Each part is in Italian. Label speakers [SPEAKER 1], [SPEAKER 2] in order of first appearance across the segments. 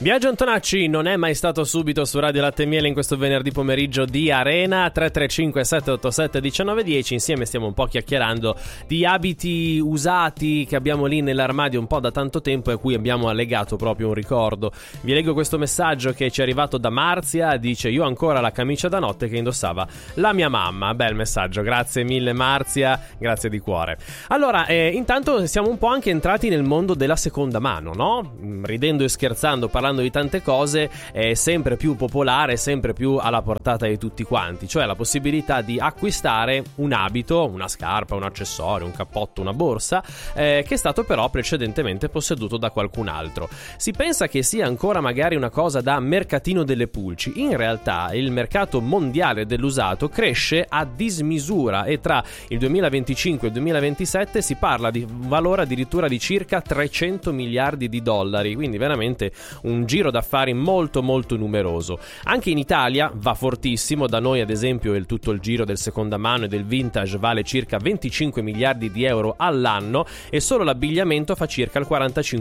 [SPEAKER 1] Biagio Antonacci non è mai stato subito su Radio Latte e Miele in questo venerdì pomeriggio di Arena. 335 787 1910. Insieme stiamo un po' chiacchierando di abiti usati che abbiamo lì nell'armadio un po' da tanto tempo e a cui abbiamo allegato proprio un ricordo. Vi leggo questo messaggio che ci è arrivato da Marzia. Dice: io ho ancora la camicia da notte che indossava la mia mamma. Bel messaggio, grazie mille Marzia, grazie di cuore. Allora, intanto siamo un po' anche entrati nel mondo della seconda mano, no? Ridendo e scherzando, parlando di tante cose, è sempre più popolare, sempre più alla portata di tutti quanti, cioè la possibilità di acquistare un abito, una scarpa, un accessorio, un cappotto, una borsa che è stato però precedentemente posseduto da qualcun altro. Si pensa che sia ancora magari una cosa da mercatino delle pulci. In realtà il mercato mondiale dell'usato cresce a dismisura e tra il 2025 e il 2027 si parla di un valore addirittura di circa 300 miliardi di dollari, quindi veramente un giro d'affari molto molto numeroso. Anche in Italia va fortissimo, da noi ad esempio tutto il giro del seconda mano e del vintage vale circa 25 miliardi di euro all'anno e solo l'abbigliamento fa circa il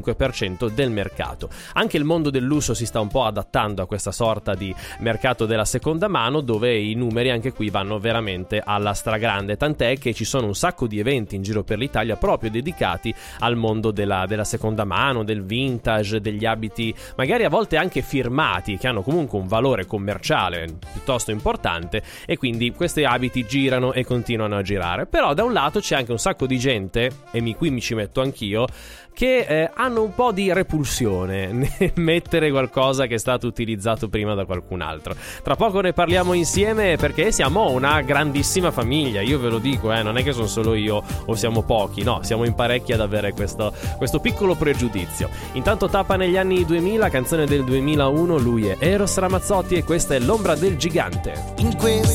[SPEAKER 1] 45% del mercato. Anche il mondo del lusso si sta un po' adattando a questa sorta di mercato della seconda mano, dove i numeri anche qui vanno veramente alla stragrande, tant'è che ci sono un sacco di eventi in giro per l'Italia proprio dedicati al mondo della seconda mano, del vintage, degli abiti magari a volte anche firmati, che hanno comunque un valore commerciale piuttosto importante, e quindi questi abiti girano e continuano a girare. Però da un lato c'è anche un sacco di gente, e qui mi ci metto anch'io, che hanno un po' di repulsione nel mettere qualcosa che è stato utilizzato prima da qualcun altro. Tra poco ne parliamo insieme, perché siamo una grandissima famiglia, io ve lo dico, non è che sono solo io o siamo pochi, no, siamo in parecchi ad avere questo piccolo pregiudizio. Intanto tappa negli anni 2000, canzone del 2001, lui è Eros Ramazzotti e questa è L'ombra del gigante.